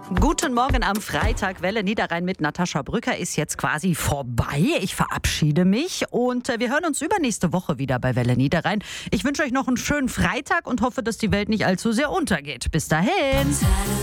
Guten Morgen am Freitag. Welle Niederrhein mit Natascha Brücker ist jetzt quasi vorbei. Ich verabschiede mich und wir hören uns übernächste Woche wieder bei Welle Niederrhein. Ich wünsche euch noch einen schönen Freitag und hoffe, dass die Welt nicht allzu sehr untergeht. Bis dahin.